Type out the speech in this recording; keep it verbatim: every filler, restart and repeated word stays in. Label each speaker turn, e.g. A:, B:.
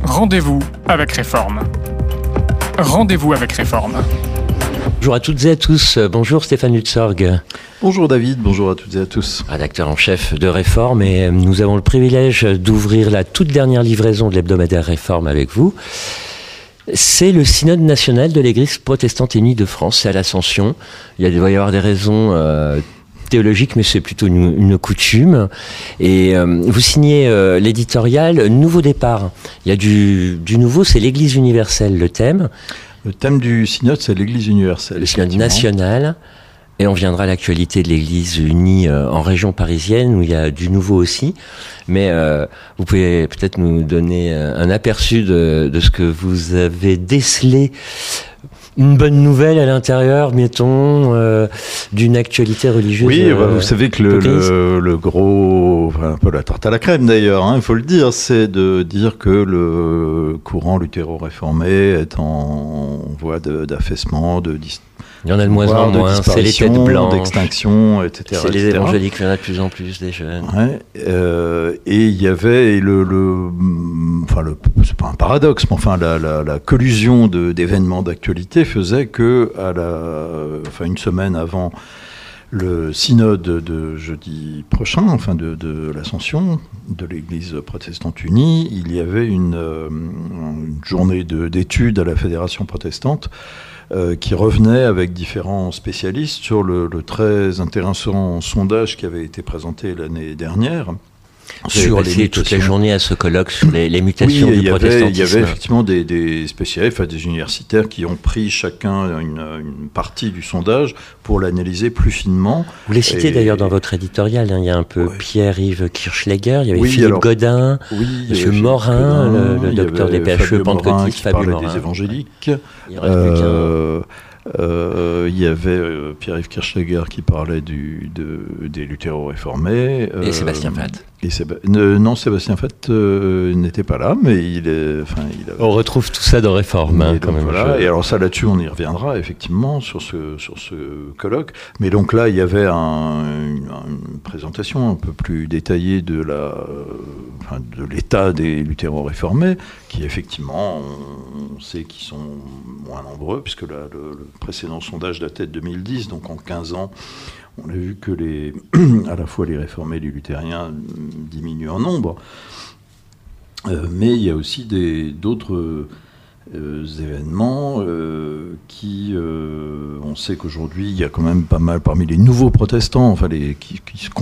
A: Rendez-vous avec Réforme. Rendez-vous avec Réforme.
B: Bonjour à toutes et à tous. Bonjour Stéphane Lutzorg.
C: Bonjour David, bonjour à toutes et à tous.
B: Rédacteur en chef de Réforme, et nous avons le privilège d'ouvrir la toute dernière livraison de l'hebdomadaire Réforme avec vous. C'est le synode national de l'Église protestante unie de France, c'est à l'Ascension. Il, y a, il va y avoir des raisons euh, théologiques, mais c'est plutôt une, une coutume. Et euh, vous signez euh, l'éditorial Nouveau départ. Il y a du, du nouveau, c'est l'Église universelle, le thème.
C: Le thème du synode, c'est l'Église universelle.
B: Le synode national. Et on viendra à l'actualité de l'Église unie euh, en région parisienne, où il y a du nouveau aussi. Mais euh, vous pouvez peut-être nous donner un aperçu de, de ce que vous avez décelé. Une bonne nouvelle à l'intérieur, mettons, euh, d'une actualité religieuse.
C: Oui,
B: euh,
C: bah, vous savez que le, le, le gros, enfin, un peu la tarte à la crème d'ailleurs, il hein, faut le dire, c'est de dire que le courant luthéro-réformé est en voie de, d'affaissement, de distanciation.
B: Il y en a de moins en moins, c'est les têtes blanches,
C: d'extinction, et cetera.
B: C'est
C: et
B: les
C: cetera.
B: évangéliques, il y en a de plus en plus, des jeunes.
C: Ouais, euh, et il y avait le, le, enfin le, c'est pas un paradoxe, mais enfin la, la, la collusion de, d'événements d'actualité faisait que à la, enfin une semaine avant le synode de jeudi prochain, enfin de, de l'Ascension de l'Église protestante unie, il y avait une, une journée de, d'études à la Fédération protestante. Euh, qui revenait avec différents spécialistes sur le, le très intéressant sondage qui avait été présenté l'année dernière.
B: Sur les toute la journée à ce colloque sur les, les mutations
C: oui,
B: du protestantisme.
C: Il y avait effectivement des, des spécialistes, enfin, des universitaires qui ont pris chacun une, une partie du sondage pour l'analyser plus finement.
B: Vous les citez
C: et,
B: d'ailleurs dans votre éditorial, hein, il y a un peu ouais. Pierre-Yves Kirchschläger, il y avait
C: oui,
B: Philippe
C: alors,
B: Godin,
C: oui,
B: M. Morin,
C: Godin,
B: le, le docteur des P H E, pentecôtiste,
C: Fabio
B: Morin.
C: Des évangéliques.
B: Il reste euh,
C: Euh, il y avait euh, Pierre-Yves Kirchschläger qui parlait du, de, des luthéro-réformés.
B: Euh, et Sébastien Fath.
C: Et Séba... ne, non, Sébastien Fath euh, n'était pas là, mais il est... Enfin, il avait...
B: On retrouve tout ça dans Réforme. Hein,
C: quand même, voilà. Et alors ça, là-dessus, on y reviendra, effectivement, sur ce, sur ce colloque. Mais donc là, il y avait un, une, une présentation un peu plus détaillée de, la, enfin, de l'état des luthéro-réformés, qui, effectivement, on, on sait qu'ils sont moins nombreux, puisque là, le, le précédent sondage datait de deux mille dix, donc en quinze ans, on a vu que les, à la fois les réformés et les luthériens diminuent en nombre. Euh, mais il y a aussi des, d'autres euh, événements euh, qui... Euh, on sait qu'aujourd'hui, il y a quand même pas mal, parmi les nouveaux protestants, enfin les, qui, qui se